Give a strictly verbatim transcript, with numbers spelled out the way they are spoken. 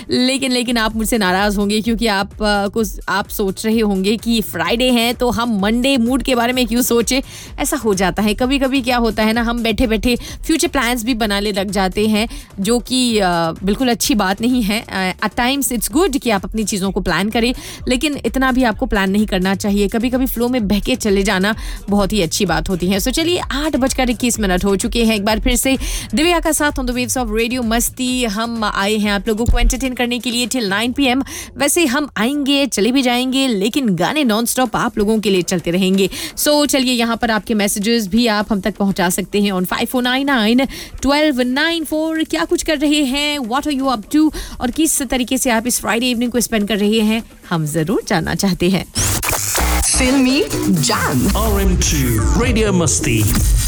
लेकिन लेकिन आप मुझसे नाराज़ होंगे क्योंकि आप आ, कुछ आप सोच रहे होंगे कि फ्राइडे है तो हम मंडे मूड के बारे में क्यों सोचे। ऐसा हो जाता है कभी कभी। क्या होता है ना, हम बैठे बैठे फ्यूचर प्लान्स भी बनाने लग जाते हैं, जो कि बिल्कुल अच्छी बात नहीं है। एट टाइम्स इट्स गुड कि आप अपनी चीज़ों को प्लान करें, लेकिन इतना भी आपको प्लान नहीं करना चाहिए। कभी कभी फ्लो में बहके चले जाना बहुत ही अच्छी बात होती है। सो चलिए, आठ बजकर इक्कीस मिनट हो चुके हैं। एक बार फिर से दिव्या का साथ on the waves of radio मस्ती हम आए हैं आप लोगों को एंटरटेन करने के लिए टिल नाइन पी एम। वैसे हम आएंगे, चले भी जाएंगे, लेकिन गाने नॉन स्टॉप आप लोगों के लिए चलते रहेंगे। सो so, चलिए, यहाँ पर आपके मैसेजेस भी आप हम तक पहुंचा सकते हैं on five four nine nine twelve nine four. क्या कुछ कर रहे हैं, what are you up to, और किस तरीके से आप इस फ्राइडे इवनिंग को स्पेंड कर रहे हैं, हम जरूर जानना चाहते हैं। फिल्मी jam R M two Radio Musti.